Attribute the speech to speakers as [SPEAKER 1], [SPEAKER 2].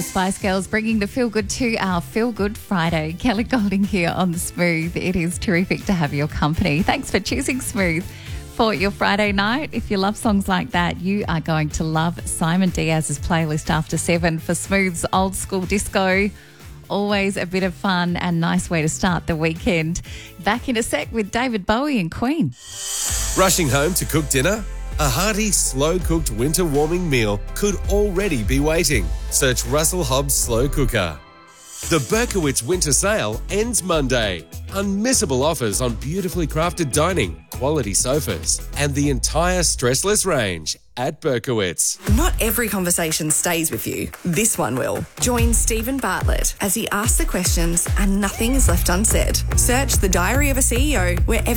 [SPEAKER 1] Spice Girls bringing the feel good to our Feel Good Friday. Kelly Golding here on Smooth. It is terrific to have your company. Thanks for choosing Smooth for your Friday night. If you love songs like that, you are going to love Simon Diaz's playlist after 7 for Smooth's old school disco. Always a bit of fun and nice way to start the weekend. Back in a sec with David Bowie and Queen.
[SPEAKER 2] Rushing home to cook dinner? A hearty, slow-cooked winter warming meal could already be waiting. Search Russell Hobbs Slow Cooker. The Berkowitz Winter Sale ends Monday. Unmissable offers on beautifully crafted dining, quality sofas, and the entire stressless range at Berkowitz.
[SPEAKER 3] Not every conversation stays with you. This one will. Join Stephen Bartlett as he asks the questions and nothing is left unsaid. Search The Diary of a CEO wherever